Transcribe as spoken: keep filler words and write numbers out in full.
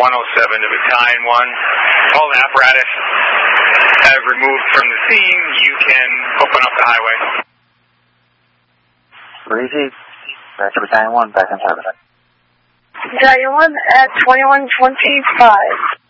one oh seven to Battalion one. All the apparatus have removed from the scene. You can open up the highway. Breezy, back to Battalion one, back in service. Battalion one at twenty-one twenty-five.